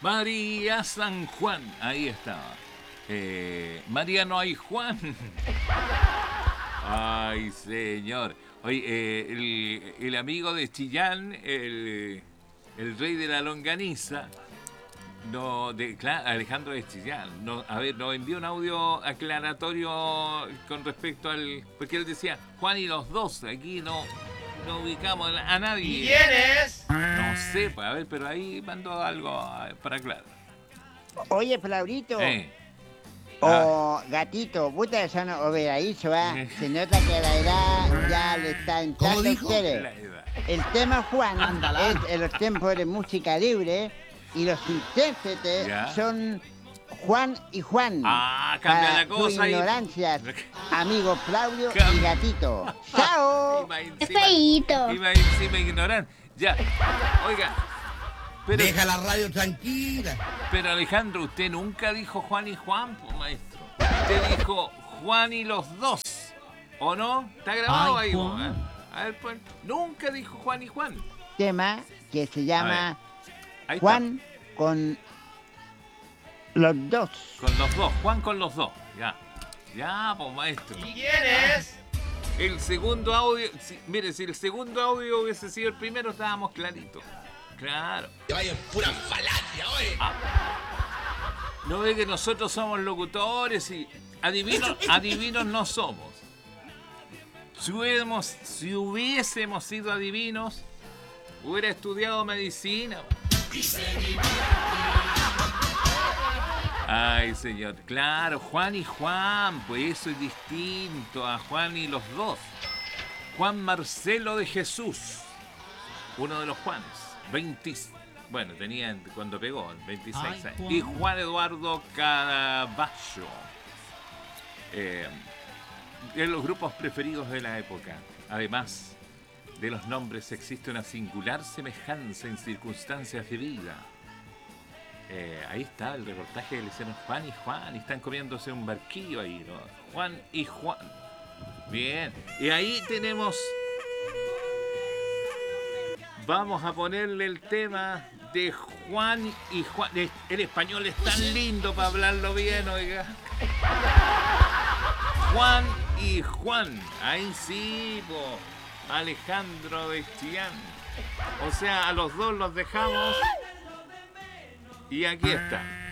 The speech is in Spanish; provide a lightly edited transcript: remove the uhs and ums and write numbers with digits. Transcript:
María San Juan, ahí estaba. María no hay Juan. Ay, señor. Oye, el amigo de Chillán, el rey de la longaniza, Alejandro de Chillán, nos envió un audio aclaratorio con respecto al... Porque él decía, Juan y los dos, aquí no ubicamos a nadie. ¿Y quién es? No sé, pues, a ver, pero ahí mandó algo para aclarar. Oye, Flaurito. Ah, O gatito, puta, son overadizo, Se nota que la edad ya le está entrando a ustedes. la edad. El tema Juan es en los tiempos de música libre y los intérpretes Ya. son Juan y Juan. Cambia Para la cosa sus ahí. ignorancias, amigo Claudio y Cambia. gatito. ¡Chao! Es feíto. Iba encima ignorar. Ya, oiga. Pero, Deja la radio tranquila. pero Alejandro, usted nunca dijo Juan y Juan, pues, maestro. Usted dijo Juan y los dos, ¿o no? Está grabado Ay, ahí, Juan. pues, A ver, pues, nunca dijo Juan y Juan. Tema que se llama Ahí Juan con los dos. está. Con los dos, Juan con los dos. Ya, pues, maestro. ¿Y quién es? El segundo audio, mire, si el segundo audio hubiese sido el primero, estábamos claritos. Claro. Te vayan pura falacia, oye. No ve que nosotros somos locutores y adivinos no somos. Si hubiésemos sido adivinos, hubiera estudiado medicina. Ay, señor. Claro, Juan y Juan, pues eso es distinto a Juan y los dos. Juan Marcelo de Jesús, uno de los Juanes. Bueno, tenía cuando pegó, 26 Ay, años. Juan. Y Juan Eduardo Caraballo. De los grupos preferidos de la época. Además de los nombres, existe una singular semejanza en circunstancias de vida. Ahí está el reportaje que le hicieron Juan y Juan. Y están comiéndose un barquillo ahí, ¿no? Juan y Juan. Bien. Y ahí tenemos... Vamos a ponerle el tema de Juan y Juan. El español es tan lindo para hablarlo bien, oiga. Juan y Juan. Ahí sí, po. Alejandro de Chillán. O sea, a los dos los dejamos. Y aquí está.